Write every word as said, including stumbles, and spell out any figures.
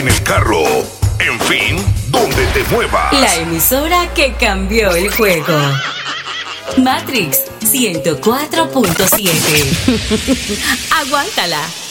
en el carro, en fin, donde te muevas. La emisora que cambió el juego. Matrix ciento cuatro punto siete. Aguántala.